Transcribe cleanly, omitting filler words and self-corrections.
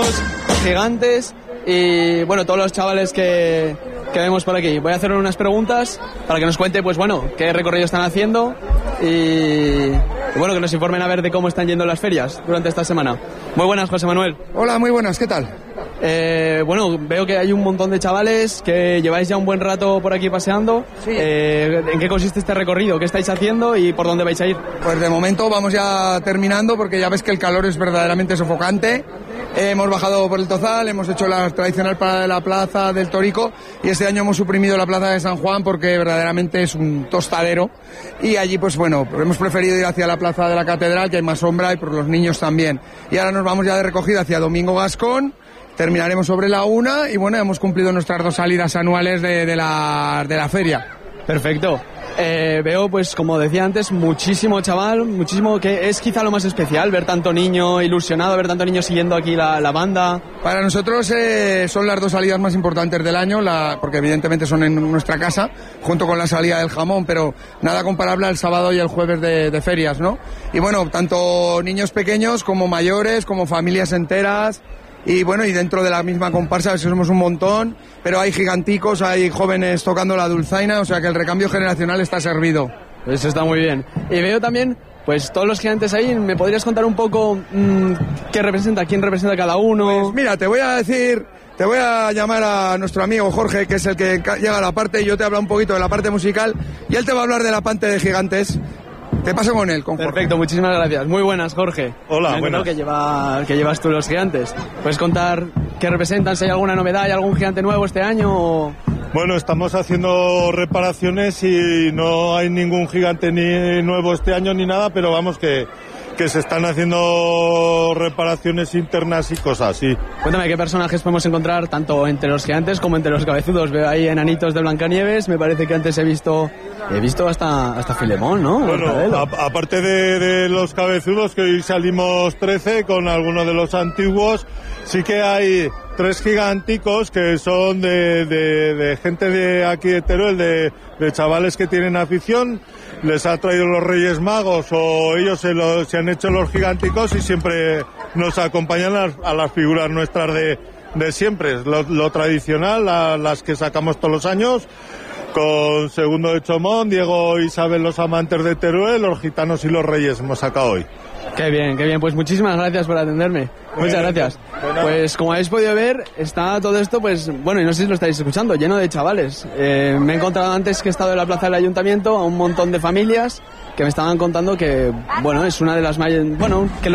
cabezudos, gigantes y bueno, todos los chavales que vemos por aquí. Voy a hacer unas preguntas para que nos cuente, pues bueno, qué recorrido están haciendo y bueno, que nos informen a ver de cómo están yendo las ferias durante esta semana. Muy buenas, José Manuel. Hola, muy buenas, ¿qué tal? Bueno, veo que hay un montón de chavales que lleváis ya un buen rato por aquí paseando. Sí. ¿En qué consiste este recorrido? ¿Qué estáis haciendo y por dónde vais a ir? Pues de momento vamos ya terminando porque ya ves que el calor es verdaderamente sofocante. Hemos bajado por el Tozal, hemos hecho la tradicional parada de la Plaza del Torico y este año hemos suprimido la Plaza de San Juan porque verdaderamente es un tostadero y allí pues bueno, hemos preferido ir hacia la Plaza de la Catedral, que hay más sombra, y por los niños también. Y ahora nos vamos ya de recogida hacia Domingo Gascón. Terminaremos sobre la 1 y bueno, hemos cumplido nuestras 2 salidas anuales de la feria. Perfecto. Veo, pues como decía antes, muchísimo chaval, muchísimo, que es quizá lo más especial, ver tanto niño ilusionado, ver tanto niño siguiendo aquí la banda. Para nosotros son las 2 salidas más importantes del año, porque evidentemente son en nuestra casa, junto con la salida del jamón, pero nada comparable al sábado y el jueves de ferias, ¿no? Y bueno, tanto niños pequeños como mayores, como familias enteras. Y bueno, y dentro de la misma comparsa somos un montón, pero hay giganticos, hay jóvenes tocando la dulzaina, o sea que el recambio generacional está servido. Eso está muy bien. Y veo también, pues todos los gigantes ahí, ¿me podrías contar un poco quién representa cada uno? Pues mira, te voy a llamar a nuestro amigo Jorge, que es el que llega a la parte, y yo te hablo un poquito de la parte musical, y él te va a hablar de la parte de gigantes. Te paso con él, con Jorge. Perfecto, muchísimas gracias. Muy buenas, Jorge. Hola, buenas. Que llevas tú los gigantes. ¿Puedes contar qué representan? Si hay alguna novedad, ¿hay algún gigante nuevo este año? O... Bueno, estamos haciendo reparaciones y no hay ningún gigante ni nuevo este año ni nada, pero vamos que se están haciendo reparaciones internas y cosas, sí. Cuéntame, ¿qué personajes podemos encontrar tanto entre los gigantes como entre los cabezudos? Veo ahí enanitos de Blancanieves, me parece que antes he visto hasta Filemón, ¿no? Bueno, aparte de los cabezudos, que hoy salimos 13 con algunos de los antiguos, sí que hay 3 giganticos que son de gente de aquí de Teruel, de chavales que tienen afición. Les ha traído los Reyes Magos o ellos se han hecho los giganticos y siempre nos acompañan a las figuras nuestras de siempre. Lo tradicional, las que sacamos todos los años, con Segundo de Chomón, Diego e Isabel, los amantes de Teruel, los gitanos y los Reyes hemos sacado hoy. Qué bien, pues muchísimas gracias por atenderme. Muchas gracias. Pues como habéis podido ver, está todo esto, pues bueno, y no sé si lo estáis escuchando, lleno de chavales. Me he encontrado antes que he estado en la plaza del ayuntamiento a un montón de familias que me estaban contando que, bueno, es una de las mayores, bueno, que